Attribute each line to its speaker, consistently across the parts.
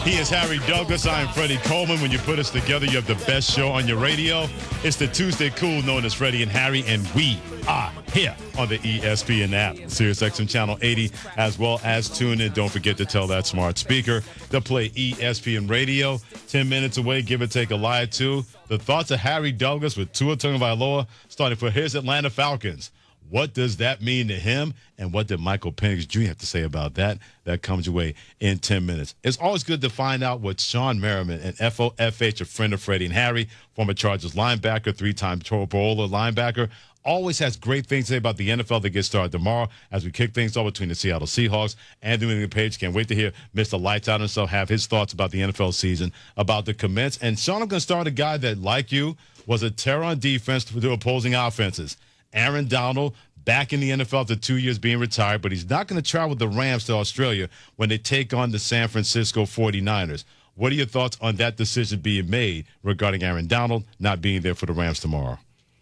Speaker 1: He is Harry Douglas. I am Freddie Coleman. When you put us together, you have the best show on your radio. It's the Tuesday Cool known as Freddie and Harry, and we are here on the ESPN app, SiriusXM Channel 80, as well as tune in. Don't forget to tell that smart speaker to play ESPN Radio. 10 minutes away, give or take a lie to. The thoughts of Harry Douglas with Tua Tagovailoa starting for his Atlanta Falcons. What does that mean to him, and what did Michael Penix Jr. have to say about that? That comes your way in 10 minutes. It's always good to find out what Shawne Merriman, an FOFH, a friend of Freddie and Harry, former Chargers linebacker, three-time Pro Bowler linebacker, always has great things to say about the NFL that gets started tomorrow as we kick things off between the Seattle Seahawks and the New England Patriots. Can't wait to hear Mr. Lights Out himself have his thoughts about the NFL season, about the commence. And Shawne, I'm going to start a guy that, like you, was a terror on defense to opposing offenses. Aaron Donald back in the NFL after 2 years being retired, but he's not going to travel with the Rams to Australia when they take on the San Francisco 49ers. What are your thoughts on that decision being made regarding Aaron Donald not being there for the Rams tomorrow?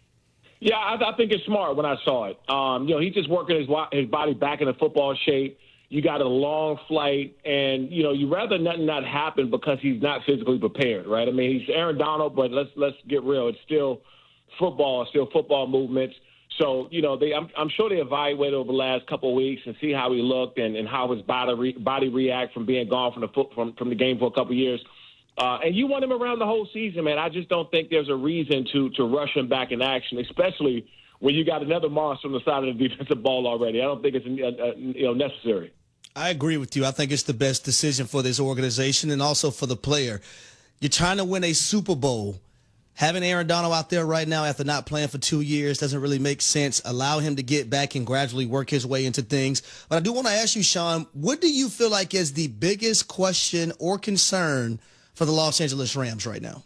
Speaker 2: Yeah, I think it's smart when I saw it. He's just working his body back into football shape. You got a long flight, and, you rather nothing not happen because he's not physically prepared, right? I mean, he's Aaron Donald, but let's get real. It's still football, movements. So, I'm sure they evaluated over the last couple of weeks and see how he looked and how his body react from being gone from the game for a couple of years. And you want him around the whole season, man. I just don't think there's a reason to rush him back in action, especially when you got another monster on the side of the defensive ball already. I don't think it's necessary.
Speaker 3: I agree with you. I think it's the best decision for this organization and also for the player. You're trying to win a Super Bowl. Having Aaron Donald out there right now after not playing for 2 years doesn't really make sense. Allow him to get back and gradually work his way into things. But I do want to ask you, Shawne, what do you feel like is the biggest question or concern for the Los Angeles Rams right now?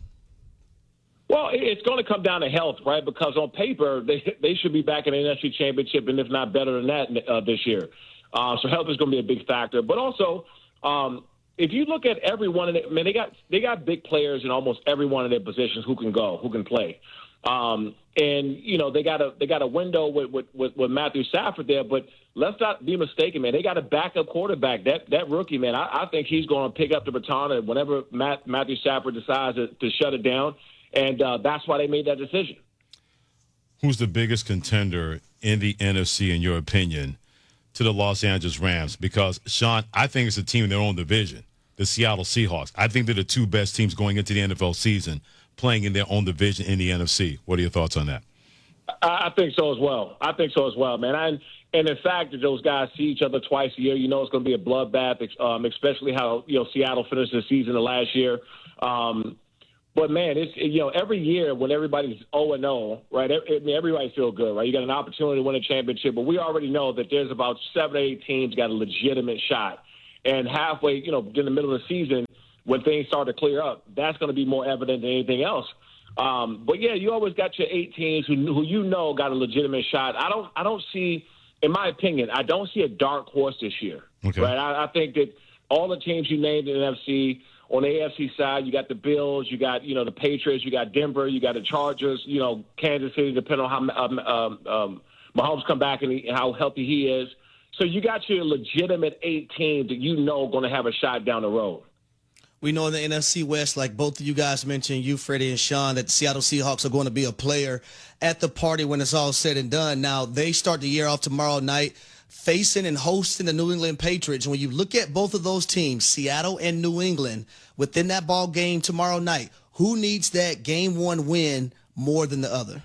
Speaker 2: Well, it's going to come down to health, right? Because on paper, they should be back in the NFC Championship, and if not better than that this year. So health is going to be a big factor. But also, if you look at every one of them, man, they got big players in almost every one of their positions who can play. And they got a window with Matthew Stafford there, but let's not be mistaken, man. They got a backup quarterback. That rookie, man, I think he's going to pick up the baton and whenever Matthew Stafford decides to shut it down, and that's why they made that decision.
Speaker 1: Who's the biggest contender in the NFC, in your opinion, to the Los Angeles Rams? Because, Shawne, I think it's a team in their own division, the Seattle Seahawks. I think they're the two best teams going into the NFL season, playing in their own division in the NFC. What are your thoughts on that?
Speaker 2: I think so as well, man. And in fact, that those guys see each other twice a year, it's going to be a bloodbath, especially how Seattle finished the season the last year. But man, it's every year when everybody's 0-0, right? Everybody feels good, right? You got an opportunity to win a championship, but we already know that there's about 7 or 8 teams got a legitimate shot. And halfway, in the middle of the season, when things start to clear up, that's going to be more evident than anything else. But yeah, you always got your 8 teams who got a legitimate shot. I don't see, in my opinion, I don't see a dark horse this year.
Speaker 1: Okay.
Speaker 2: Right? I think that all the teams you named in the NFC. On the AFC side, you got the Bills, you got, the Patriots, you got Denver, you got the Chargers, Kansas City, depending on how Mahomes come back and how healthy he is. So you got your legitimate 8 teams that going to have a shot down the road.
Speaker 3: We know in the NFC West, like both of you guys mentioned, you, Freddie, and Shawne, that the Seattle Seahawks are going to be a player at the party when it's all said and done. Now, they start the year off tomorrow night facing and hosting the New England Patriots. When you look at both of those teams, Seattle and New England, within that ball game tomorrow night, who needs that game 1 win more than the other?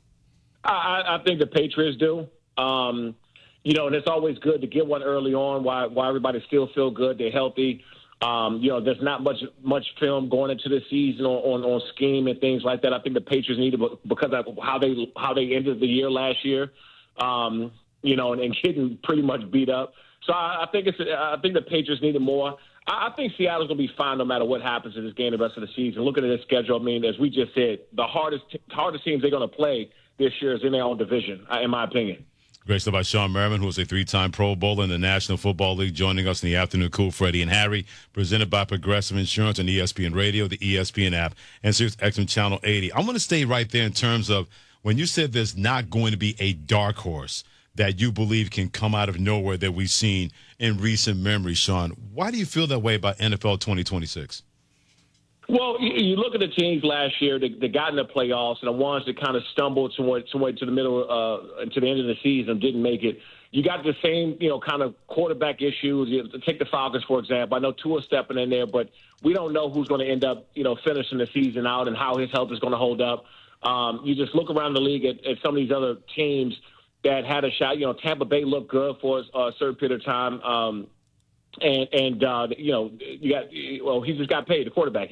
Speaker 2: I think the Patriots do. And it's always good to get one early on while everybody still feel good, they're healthy. There's not much film going into the season on scheme and things like that. I think the Patriots need it because of how they ended the year last year. And getting pretty much beat up. So I think the Patriots need it more. I think Seattle's going to be fine no matter what happens in this game the rest of the season. Looking at their schedule, as we just said, the hardest teams they're going to play this year is in their own division, in my opinion.
Speaker 1: Great stuff by Shawne Merriman, who is a 3-time Pro Bowler in the National Football League, joining us in the afternoon. Cool, Freddie and Harry, presented by Progressive Insurance and ESPN Radio, the ESPN app, and SiriusXM Channel 80. I'm going to stay right there in terms of when you said there's not going to be a dark horse. that you believe can come out of nowhere that we've seen in recent memory, Sean. Why do you feel that way about NFL 2026?
Speaker 2: Well, you look at the teams last year that got in the playoffs and the ones that kind of stumbled somewhere to the middle, to the end of the season, didn't make it. You got the same, kind of quarterback issues. Take the Falcons, for example. I know Tua's stepping in there, but we don't know who's going to end up, finishing the season out and how his health is going to hold up. You just look around the league at some of these other teams that had a shot. Tampa Bay looked good for a certain period of time. You got, he just got paid, the quarterback.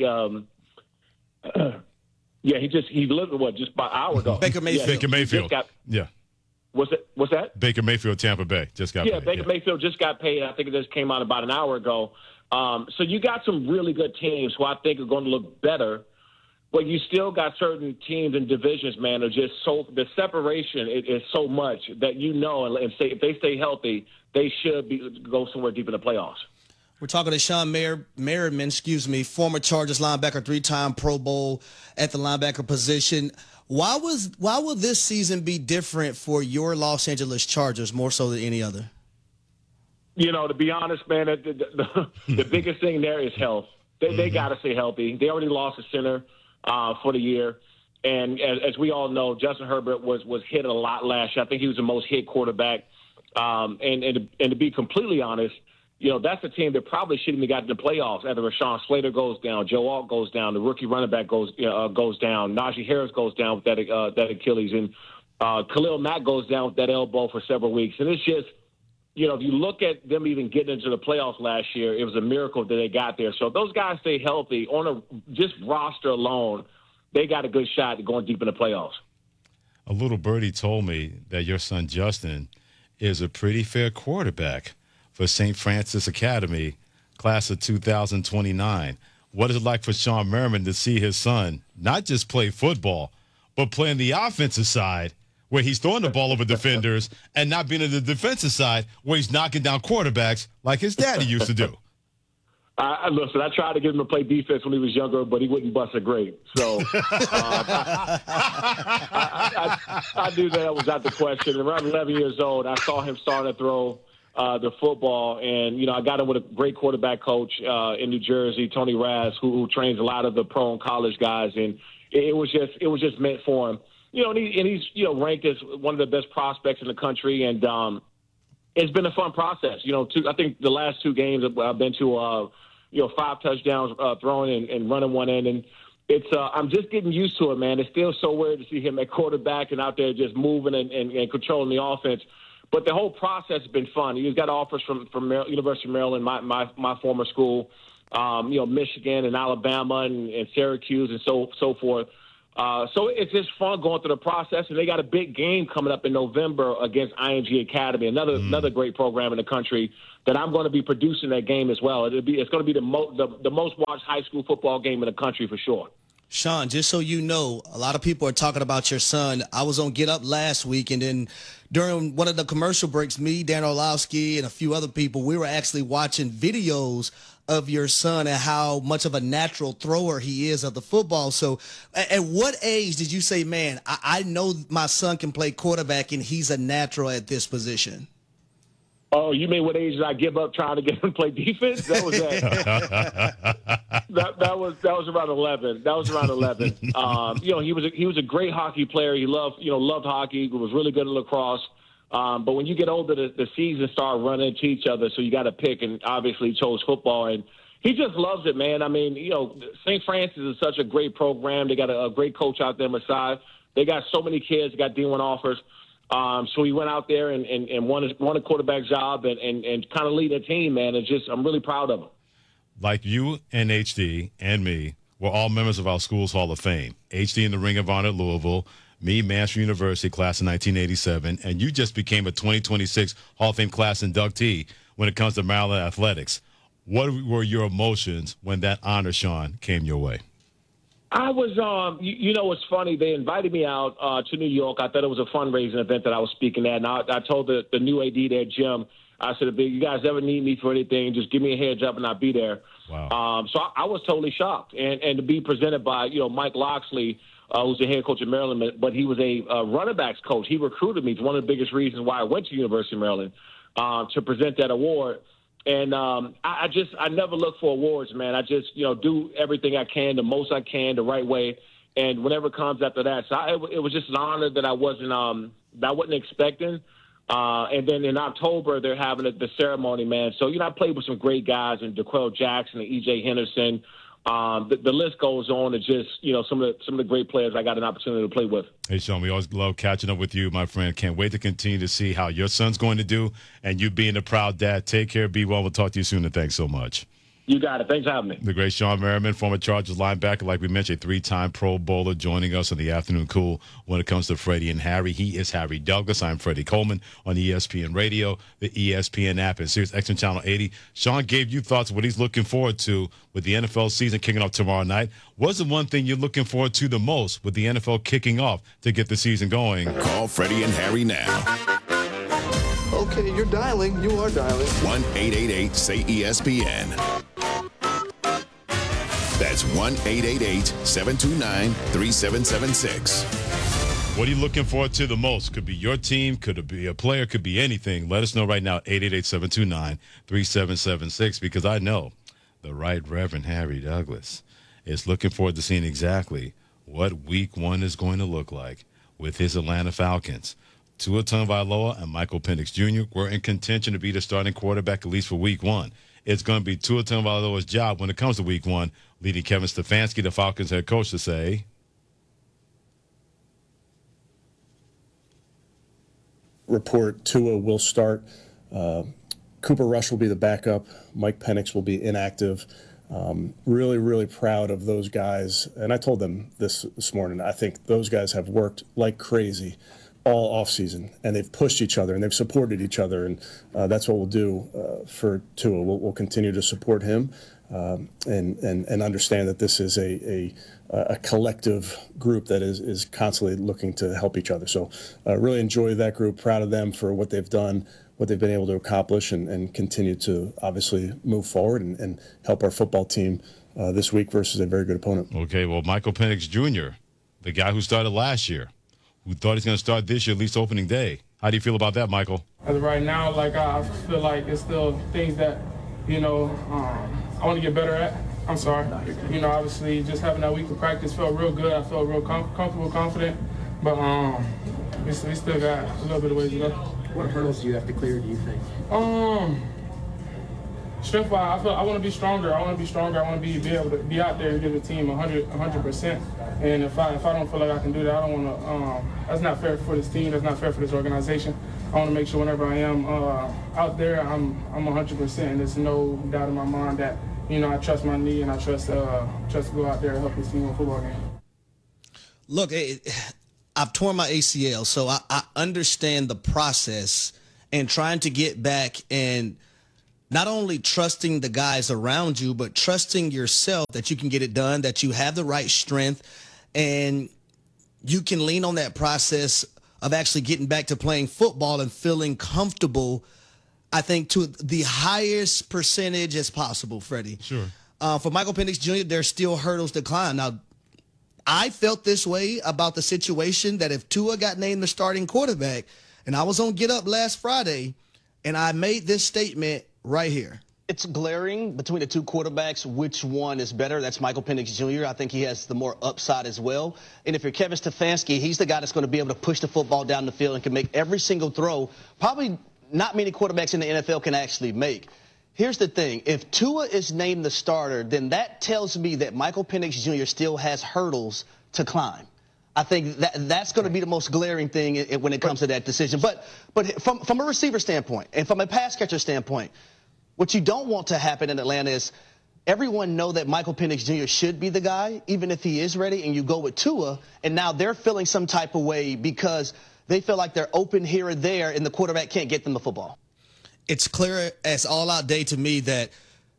Speaker 2: He delivered just about an hour ago.
Speaker 3: Baker Mayfield.
Speaker 1: Baker Mayfield. Yeah.
Speaker 2: What's that?
Speaker 1: Baker Mayfield, Tampa Bay, just got paid.
Speaker 2: Yeah, Baker Mayfield just got paid. I think it just came out about an hour ago. So you got some really good teams who I think are going to look better, but you still got certain teams and divisions, man, are just the separation is so much that and say if they stay healthy, they should go somewhere deep in the playoffs.
Speaker 3: We're talking to Shawne Merriman, former Chargers linebacker, 3-time Pro Bowl at the linebacker position. Why will this season be different for your Los Angeles Chargers more so than any other?
Speaker 2: To be honest, man, the biggest thing there is health. They got to stay healthy. They already lost a center for the year. And as we all know, Justin Herbert was hit a lot last year. I think he was the most hit quarterback. And to be completely honest, that's a team that probably shouldn't have gotten the playoffs. After Rashawn Slater goes down, Joe Alt goes down, the rookie running back goes down, Najee Harris goes down with that Achilles, and Khalil Mack goes down with that elbow for several weeks. And it's just, if you look at them even getting into the playoffs last year, it was a miracle that they got there. So if those guys stay healthy on just roster alone, they got a good shot at going deep in the playoffs.
Speaker 1: A little birdie told me that your son Justin is a pretty fair quarterback for St. Francis Academy, class of 2029. What is it like for Shawne Merriman to see his son not just play football, but play on the offensive side where he's throwing the ball over defenders and not being on the defensive side where he's knocking down quarterbacks like his daddy used to do?
Speaker 2: Listen, I tried to get him to play defense when he was younger, but he wouldn't bust a grape. So I knew that was out the question. Around 11 years old, I saw him starting to throw the football, and I got him with a great quarterback coach in New Jersey, Tony Raz, who trains a lot of the pro and college guys, and it was just meant for him. And he's ranked as one of the best prospects in the country, and it's been a fun process. I think the last 2 games I've been to 5 touchdowns throwing and running one end, and it's I'm just getting used to it, man. It's still so weird to see him at quarterback and out there just moving and controlling the offense. But the whole process has been fun. He's got offers from University of Maryland, my former school, Michigan and Alabama and Syracuse and so forth. So it's just fun going through the process. And they got a big game coming up in November against IMG Academy, another great program in the country that I'm going to be producing that game as well. It's going to be the most watched high school football game in the country for sure.
Speaker 3: Sean, just so you know, a lot of people are talking about your son. I was on Get Up last week, and then during one of the commercial breaks, me, Dan Orlovsky, and a few other people, we were actually watching videos of your son and how much of a natural thrower he is of the football. So at what age did you say, man, I know my son can play quarterback and he's a natural at this position?
Speaker 2: Oh, you mean what age did I give up trying to get him to play defense? That was that was around 11. That was around 11. He was a great hockey player. He loved hockey. He was really good at lacrosse. But when you get older, the seasons start running into each other, so you got to pick. And obviously, he chose football, and he just loves it, man. I mean, St. Francis is such a great program. They got a great coach out there, Masai. They got so many kids. They got D1 offers. So he went out there and won a quarterback job and kind of lead a team, man. I'm really proud of him.
Speaker 1: Like you and HD and me, we're all members of our school's Hall of Fame. HD in the Ring of Honor at Louisville, me, Mansfield University, class of 1987, and you just became a 2026 Hall of Fame class inductee when it comes to Maryland athletics. What were your emotions when that honor, Sean, came your way?
Speaker 2: I was, it's funny. They invited me out to New York. I thought it was a fundraising event that I was speaking at. And I told the new AD there, Jim, I said, if you guys ever need me for anything, just give me a heads up and I'll be there.
Speaker 1: Wow.
Speaker 2: So I was totally shocked. And to be presented by, Mike Loxley, who's the head coach of Maryland, but he was a running backs coach. He recruited me. It's one of the biggest reasons why I went to University of Maryland to present that award. And I never look for awards, man. I just, do everything I can, the most I can, the right way. And whenever it comes after that, so it was just an honor that I wasn't expecting. And then in October, they're having the ceremony, man. So, I played with some great guys, and DeQuell Jackson and E.J. Henderson. The list goes on to just, some of the great players I got an opportunity to play with.
Speaker 1: Hey, Sean, we always love catching up with you, my friend. Can't wait to continue to see how your son's going to do, and you being a proud dad. Take care. Be well. We'll talk to you soon, and thanks so much.
Speaker 2: You got it. Thanks for having me.
Speaker 1: The great Shawne Merriman, former Chargers linebacker, like we mentioned, a 3-time Pro Bowler, joining us on the Afternoon Cool when it comes to Freddie and Harry. He is Harry Douglas. I'm Freddie Coleman on ESPN Radio, the ESPN app, and Sirius XM Channel 80. Sean gave you thoughts of what he's looking forward to with the NFL season kicking off tomorrow night. What's the one thing you're looking forward to the most with the NFL kicking off to get the season going?
Speaker 4: Call Freddie and Harry now.
Speaker 5: Okay, you're dialing. You are dialing.
Speaker 4: 1-888-SAY-ESPN. That's 1-888-729-3776.
Speaker 1: What are you looking forward to the most? Could be your team, could it be a player, could be anything. Let us know right now, 888-729-3776, because I know the Right Reverend Harry Douglas is looking forward to seeing exactly what Week 1 is going to look like with his Atlanta Falcons. Tua Tagovailoa and Michael Penix Jr. were in contention to be the starting quarterback, at least for Week 1. It's going to be Tua Tagovailoa's job when it comes to Week 1, leading Kevin Stefanski, the Falcons head coach, to say,
Speaker 6: report Tua will start. Cooper Rush will be the backup. Mike Penix will be inactive. Really, really proud of those guys. And I told them this morning. I think those guys have worked like crazy all offseason, and they've pushed each other and they've supported each other, and that's what we'll do for Tua. We'll continue to support him and understand that this is a collective group that is constantly looking to help each other. So really enjoy that group, proud of them for what they've done, what they've been able to accomplish, and continue to obviously move forward and help our football team this week versus a very good opponent.
Speaker 1: Okay, well, Michael Penix Jr., the guy who started last year, who thought he's going to start this year, at least opening day. How do you feel about that, Michael?
Speaker 7: As of right now, I feel like it's still things that, I want to get better at. I'm sorry. Obviously, just having that week of practice felt real good. I felt real comfortable, confident. But we still got a little bit of ways to go.
Speaker 8: What hurdles do you have to clear, do you think?
Speaker 7: Strength-wise, I want to be stronger. I want to be able to be out there and give the team 100%. And if I don't feel like I can do that, I don't want to. That's not fair for this team. That's not fair for this organization. I want to make sure whenever I am out there, I'm 100%. And there's no doubt in my mind that I trust my knee and I trust to go out there and help this team win a football game.
Speaker 3: Look, I've torn my ACL, so I understand the process and trying to get back and not only trusting the guys around you, but trusting yourself that you can get it done, that you have the right strength, and you can lean on that process of actually getting back to playing football and feeling comfortable, I think, to the highest percentage as possible, Freddie.
Speaker 1: Sure.
Speaker 3: For Michael Penix Jr., there's still hurdles to climb. Now, I felt this way about the situation that if Tua got named the starting quarterback, and I was on Get Up last Friday, and I made this statement right here.
Speaker 9: It's glaring between the two quarterbacks which one is better. That's Michael Penix Jr. I think he has the more upside as well. And if you're Kevin Stefanski, he's the guy that's going to be able to push the football down the field and can make every single throw. Probably not many quarterbacks in the NFL can actually make. Here's the thing. If Tua is named the starter, then that tells me that Michael Penix Jr. still has hurdles to climb. I think that's going to be the most glaring thing when it comes to that decision. But from a receiver standpoint and from a pass catcher standpoint, what you don't want to happen in Atlanta is everyone know that Michael Penix Jr. should be the guy, even if he is ready, and you go with Tua, and now they're feeling some type of way because they feel like they're open here or there, and the quarterback can't get them the football.
Speaker 3: It's clear as all out day to me that,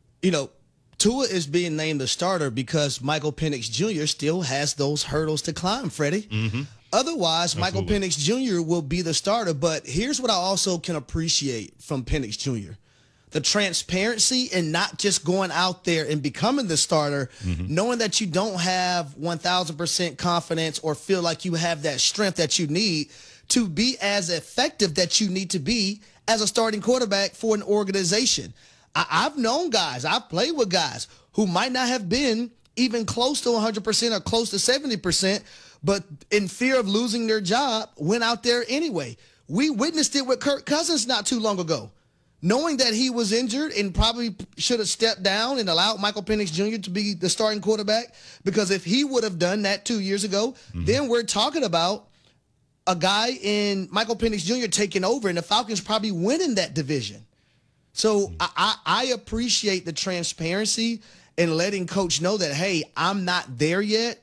Speaker 3: Tua is being named the starter because Michael Penix Jr. still has those hurdles to climb, Freddie.
Speaker 1: Mm-hmm.
Speaker 3: Otherwise,
Speaker 1: Absolutely.
Speaker 3: Michael Penix Jr. will be the starter. But here's what I also can appreciate from Penix Jr. the transparency and not just going out there and becoming the starter, knowing that you don't have 1,000% confidence or feel like you have that strength that you need to be as effective that you need to be as a starting quarterback for an organization. I've known guys, I've played with guys who might not have been even close to 100% or close to 70%, but in fear of losing their job, went out there anyway. We witnessed it with Kirk Cousins not too long ago. Knowing that he was injured and probably should have stepped down and allowed Michael Penix Jr. to be the starting quarterback, because if he would have done that 2 years ago, then we're talking about a guy in Michael Penix Jr. taking over and the Falcons probably winning that division. So I appreciate the transparency and letting coach know that, hey, I'm not there yet.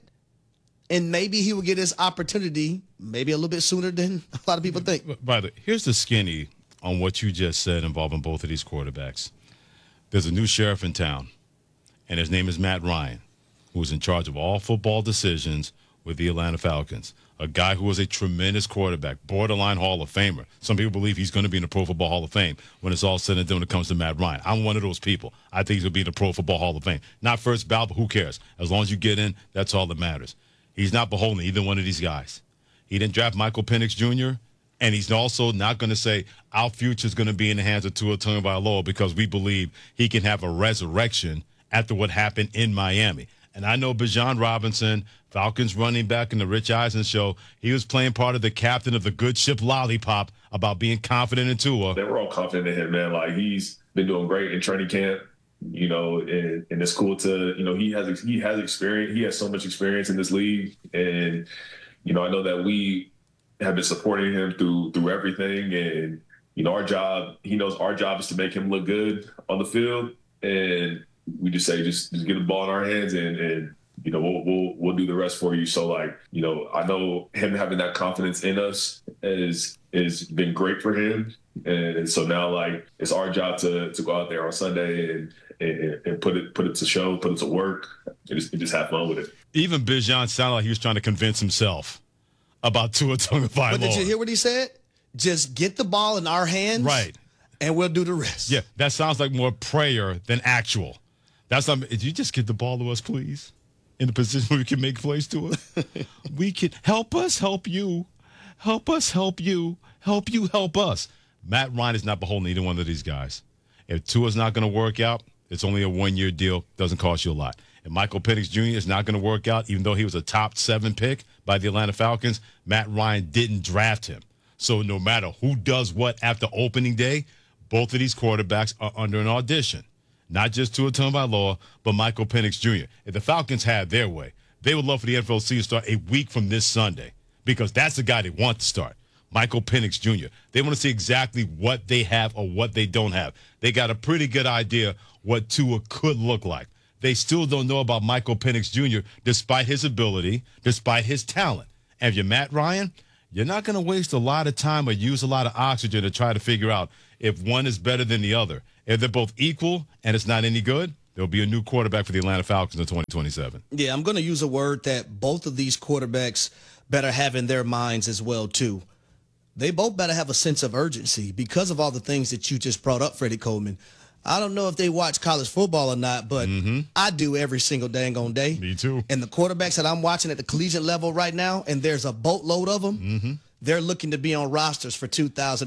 Speaker 3: And maybe he will get his opportunity maybe a little bit sooner than a lot of people think.
Speaker 1: By the way, here's the skinny on what you just said involving both of these quarterbacks. There's a new sheriff in town, and his name is Matt Ryan, who is in charge of all football decisions with the Atlanta Falcons. A guy who is a tremendous quarterback, borderline Hall of Famer. Some people believe he's going to be in the Pro Football Hall of Fame when it's all said and done when it comes to Matt Ryan. I'm one of those people. I think he's going to be in the Pro Football Hall of Fame. Not first ballot, but who cares? As long as you get in, that's all that matters. He's not beholden to either one of these guys. He didn't draft Michael Penix Jr., and he's also not going to say our future is going to be in the hands of Tua Tagovailoa because we believe he can have a resurrection after what happened in Miami. And I know Bijan Robinson, Falcons running back in the Rich Eisen show, he was playing part of the captain of the good ship Lollipop about being confident in Tua.
Speaker 10: They were all confident in him, man. Like, he's been doing great in training camp, you know, and it's cool to, you know, he has experience. He has so much experience in this league. And, you know, I know that we have been supporting him through everything. And, you know, he knows our job is to make him look good on the field. And we just say, just get the ball in our hands and you know, we'll do the rest for you. So, like, you know, I know him having that confidence in us is been great for him. And so now, like, it's our job to go out there on Sunday and put it to show, put it to work, and just have fun with it.
Speaker 1: Even Bijan sounded like he was trying to convince himself about Tua Tagovailoa.
Speaker 3: But did you hear what he said? Just get the ball in our hands,
Speaker 1: right,
Speaker 3: and we'll do the rest.
Speaker 1: Yeah, that sounds like more prayer than actual. That's not. Did you just get the ball to us, please? In the position where we can make plays to us. We can help us, help you. Help us, help you. Help you, help us. Matt Ryan is not beholden to either one of these guys. If Tua's not going to work out, it's only a one-year deal. Doesn't cost you a lot. If Michael Penix Jr. is not going to work out, even though he was a top 7 pick by the Atlanta Falcons, Matt Ryan didn't draft him. So no matter who does what after opening day, both of these quarterbacks are under an audition. Not just Tua Tagovailoa, but Michael Penix Jr. If the Falcons had their way, they would love for the NFL to start a week from this Sunday because that's the guy they want to start, Michael Penix Jr. They want to see exactly what they have or what they don't have. They got a pretty good idea what Tua could look like. They still don't know about Michael Penix Jr. despite his ability, despite his talent. And if you're Matt Ryan, you're not going to waste a lot of time or use a lot of oxygen to try to figure out if one is better than the other. If they're both equal and it's not any good, there'll be a new quarterback for the Atlanta Falcons in 2027.
Speaker 3: Yeah, I'm going to use a word that both of these quarterbacks better have in their minds as well, too. They both better have a sense of urgency because of all the things that you just brought up, Freddie Coleman. I don't know if they watch college football or not, but I do every single dang on day.
Speaker 1: Me too.
Speaker 3: And the quarterbacks that I'm watching at the collegiate level right now, and there's a boatload of them, they're looking to be on rosters for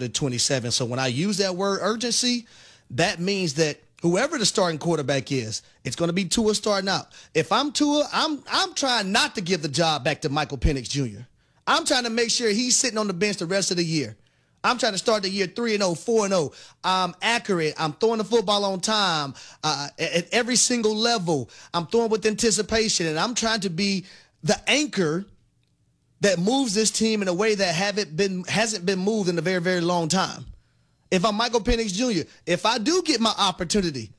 Speaker 3: 2027. So when I use that word urgency, that means that whoever the starting quarterback is, it's going to be Tua starting out. If I'm Tua, I'm trying not to give the job back to Michael Penix Jr. I'm trying to make sure he's sitting on the bench the rest of the year. I'm trying to start the year 3-0, 4-0. I'm accurate. I'm throwing the football on time at every single level. I'm throwing with anticipation, and I'm trying to be the anchor that moves this team in a way that hasn't been moved in a very, very long time. If I'm Michael Penix Jr., if I do get my opportunity,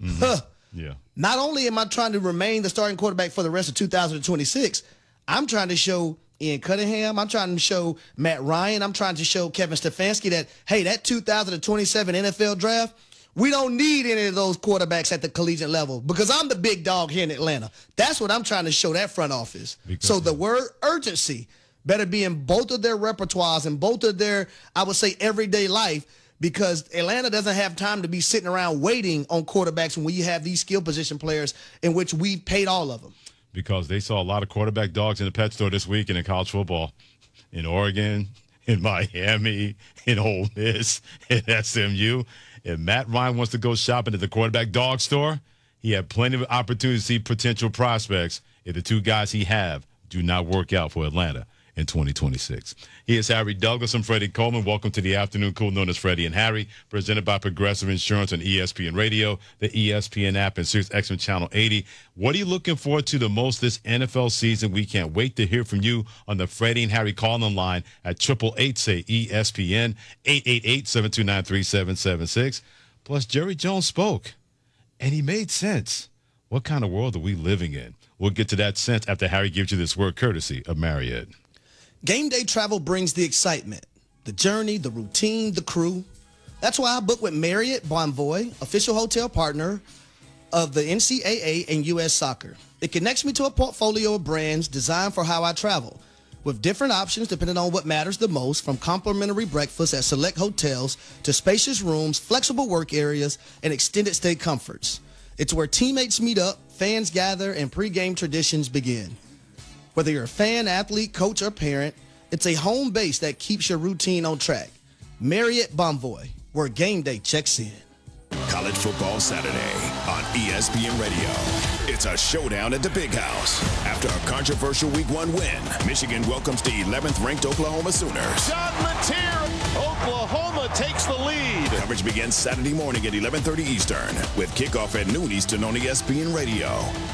Speaker 3: not only am I trying to remain the starting quarterback for the rest of 2026, I'm trying to show Ian Cunningham, I'm trying to show Matt Ryan, I'm trying to show Kevin Stefanski that, hey, that 2027 NFL draft, we don't need any of those quarterbacks at the collegiate level because I'm the big dog here in Atlanta. That's what I'm trying to show that front office. So the word urgency better be in both of their repertoires and both of their, I would say, everyday life, because Atlanta doesn't have time to be sitting around waiting on quarterbacks when you have these skill position players in which we paid all of them.
Speaker 1: Because they saw a lot of quarterback dogs in the pet store this weekend in college football, in Oregon, in Miami, in Ole Miss, in SMU. If Matt Ryan wants to go shopping at the quarterback dog store, he had plenty of opportunity to see potential prospects if the two guys he have do not work out for Atlanta in 2026. He is Harry Douglas. I'm Freddie Coleman. Welcome to the Afternoon Cool, known as Freddie and Harry, presented by Progressive Insurance on ESPN Radio, the ESPN app, and SiriusXM Channel 80. What are you looking forward to the most this NFL season? We can't wait to hear from you on the Freddie and Harry call-in line at 888-SAY-ESPN, 888-729-3776. Plus, Jerry Jones spoke, and he made sense. What kind of world are we living in? We'll get to that sense after Harry gives you this word courtesy of Marriott.
Speaker 3: Game day travel brings the excitement, the journey, the routine, the crew. That's why I book with Marriott Bonvoy, official hotel partner of the NCAA and U.S. Soccer. It connects me to a portfolio of brands designed for how I travel, with different options depending on what matters the most, from complimentary breakfast at select hotels to spacious rooms, flexible work areas, and extended stay comforts. It's where teammates meet up, fans gather, and pregame traditions begin. Whether you're a fan, athlete, coach, or parent, it's a home base that keeps your routine on track. Marriott Bonvoy, where game day checks in.
Speaker 4: College Football Saturday on ESPN Radio. It's a showdown at the Big House. After a controversial Week 1 win, Michigan welcomes the 11th-ranked Oklahoma Sooners.
Speaker 11: John Mateer, Oklahoma takes the lead.
Speaker 4: Coverage begins Saturday morning at 11:30 Eastern, with kickoff at noon Eastern on ESPN Radio.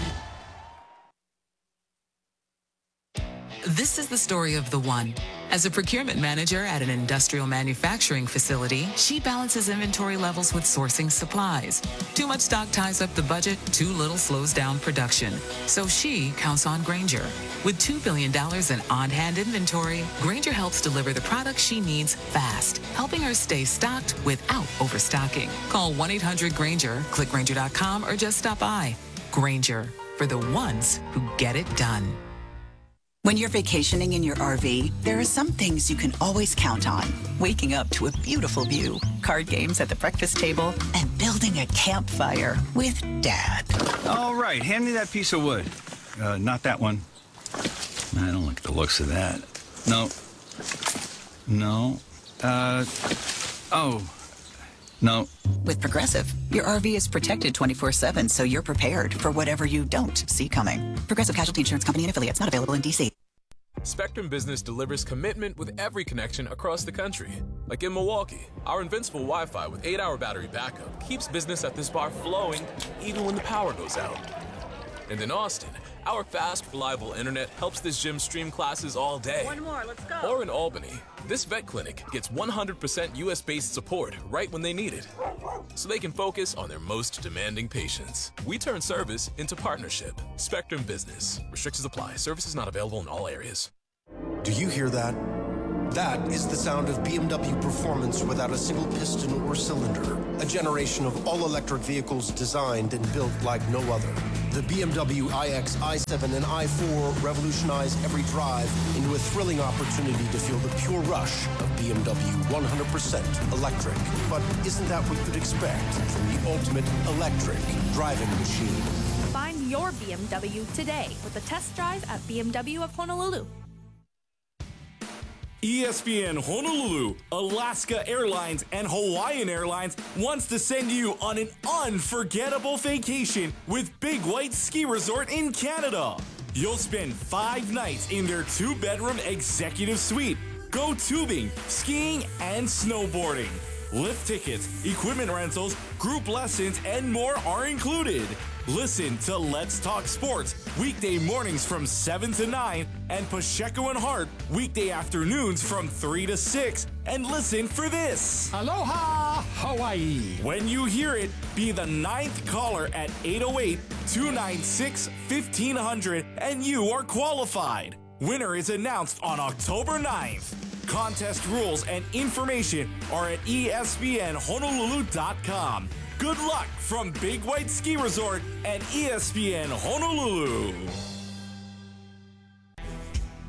Speaker 12: This is the story of the one. As a procurement manager at an industrial manufacturing facility, she balances inventory levels with sourcing supplies. Too much stock ties up the budget, too little slows down production. So she counts on Grainger. With $2 billion in on-hand inventory, Grainger helps deliver the products she needs fast, helping her stay stocked without overstocking. Call 1-800-GRAINGER, click Grainger.com, or just stop by. Grainger, for the ones who get it done.
Speaker 13: When you're vacationing in your RV, there are some things you can always count on. Waking up to a beautiful view, card games at the breakfast table, and building a campfire with Dad.
Speaker 14: All right, hand me that piece of wood. Not that one. I don't like the looks of that. No. No.
Speaker 13: With Progressive, your RV is protected 24/7, so you're prepared for whatever you don't see coming. Progressive Casualty Insurance Company and affiliates, not available in D.C.
Speaker 15: Spectrum Business delivers commitment with every connection across the country. Like in Milwaukee, our invincible Wi-Fi with 8-hour battery backup keeps business at this bar flowing even when the power goes out. And in Austin, our fast, reliable internet helps this gym stream classes all day.
Speaker 16: One more, let's go.
Speaker 15: Or in Albany, this vet clinic gets 100% US-based support right when they need it, so they can focus on their most demanding patients. We turn service into partnership. Spectrum Business. Restrictions apply. Services not available in all areas.
Speaker 17: Do you hear that? That is the sound of BMW performance without a single piston or cylinder. A generation of all-electric vehicles designed and built like no other. The BMW iX, i7, and i4 revolutionize every drive into a thrilling opportunity to feel the pure rush of BMW 100% electric. But isn't that what you'd expect from the ultimate electric driving machine?
Speaker 16: Find your BMW today with a test drive at BMW of Honolulu.
Speaker 18: ESPN Honolulu, Alaska Airlines, and Hawaiian Airlines wants to send you on an unforgettable vacation with Big White Ski Resort in Canada. You'll spend 5 nights in their 2-bedroom executive suite. Go tubing, skiing, and snowboarding. Lift tickets, equipment rentals, group lessons, and more are included. Listen to Let's Talk Sports weekday mornings from 7 to 9 and Pacheco and Hart weekday afternoons from 3 to 6. And listen for this.
Speaker 19: Aloha, Hawaii.
Speaker 18: When you hear it, be the 9th caller at 808-296-1500 and you are qualified. Winner is announced on October 9th. Contest rules and information are at ESPNHonolulu.com. Good luck from Big White Ski Resort and ESPN Honolulu.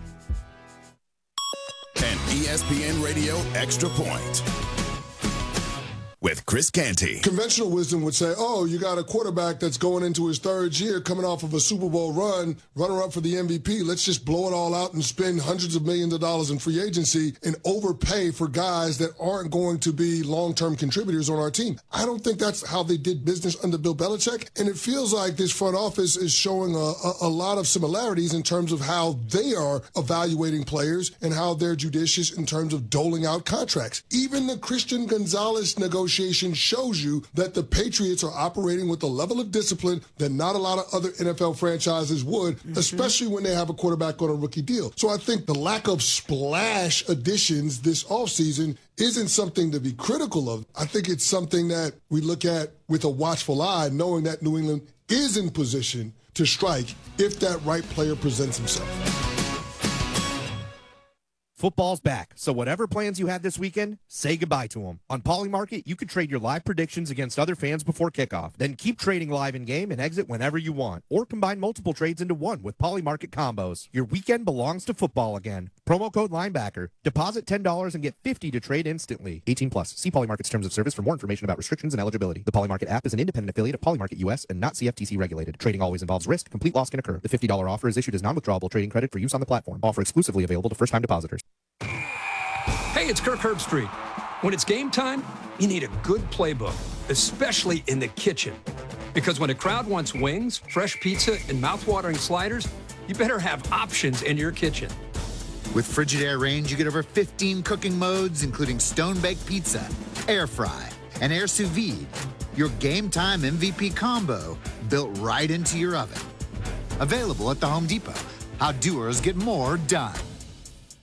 Speaker 4: An ESPN Radio Extra Point. with Chris Canty.
Speaker 20: Conventional wisdom would say, oh, you got a quarterback that's going into his third year, coming off of a Super Bowl run, runner-up for the MVP. Let's just blow it all out and spend hundreds of millions of dollars in free agency and overpay for guys that aren't going to be long-term contributors on our team. I don't think that's how they did business under Bill Belichick, and it feels like this front office is showing a lot of similarities in terms of how they are evaluating players and how they're judicious in terms of doling out contracts. Even the Christian Gonzalez negotiation shows you that the Patriots are operating with a level of discipline that not a lot of other NFL franchises would, especially when they have a quarterback on a rookie deal. So I think the lack of splash additions this offseason isn't something to be critical of. I think it's something that we look at with a watchful eye, knowing that New England is in position to strike if that right player presents himself.
Speaker 21: Football's back, so whatever plans you had this weekend, say goodbye to them. On Polymarket, you can trade your live predictions against other fans before kickoff. Then keep trading live in-game and exit whenever you want. Or combine multiple trades into one with Polymarket combos. Your weekend belongs to football again. Promo code Linebacker. Deposit $10 and get $50 to trade instantly. 18 plus. See Polymarket's terms of service for more information about restrictions and eligibility. The Polymarket app is an independent affiliate of Polymarket US and not CFTC regulated. Trading always involves risk. Complete loss can occur. The $50 offer is issued as non-withdrawable trading credit for use on the platform. Offer exclusively available to first-time depositors.
Speaker 19: Hey, it's Kirk Herbstreit. When it's game time, you need a good playbook, especially in the kitchen. Because when a crowd wants wings, fresh pizza, and mouthwatering sliders, you better have options in your kitchen.
Speaker 22: With Frigidaire range, you get over 15 cooking modes, including stone-baked pizza, air fry, and air sous vide. Your game time MVP combo built right into your oven. Available at the Home Depot. How doers get more done.